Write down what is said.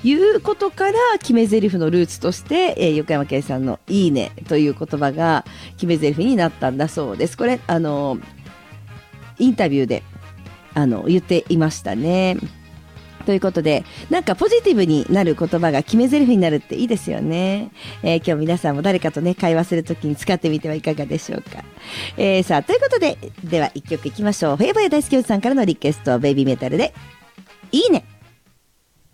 いうことから決め台詞のルーツとして、横山圭さんのいいねという言葉が決め台詞になったんだそうです。これインタビューで言っていましたね。ということで、なんかポジティブになる言葉が決め台詞になるっていいですよね。今日皆さんも誰かとね、会話するときに使ってみてはいかがでしょうか。さあ、ということで、では一曲いきましょう。ふやふや大好きおじさんからのリクエスト、ベイビーメタルで、いいね。